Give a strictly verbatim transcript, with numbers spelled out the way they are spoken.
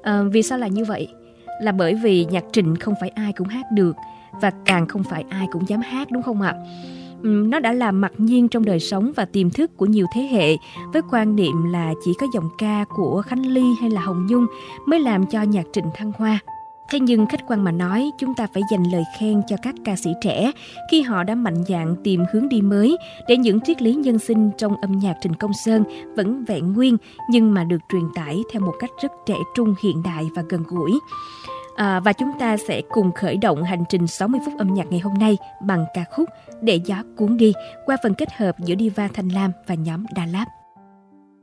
À, vì sao là như vậy? Là bởi vì nhạc Trịnh không phải ai cũng hát được, và càng không phải ai cũng dám hát, đúng không ạ? Nó đã là mặc nhiên trong đời sống và tiềm thức của nhiều thế hệ, với quan niệm là chỉ có giọng ca của Khánh Ly hay là Hồng Nhung mới làm cho nhạc Trịnh thăng hoa. Thế nhưng khách quan mà nói, chúng ta phải dành lời khen cho các ca sĩ trẻ khi họ đã mạnh dạn tìm hướng đi mới để những triết lý nhân sinh trong âm nhạc Trịnh Công Sơn vẫn vẹn nguyên, nhưng mà được truyền tải theo một cách rất trẻ trung, hiện đại và gần gũi. À, và chúng ta sẽ cùng khởi động hành trình sáu mươi phút âm nhạc ngày hôm nay bằng ca khúc Để Gió Cuốn Đi qua phần kết hợp giữa diva Thanh Lam và nhóm Đà Lạt.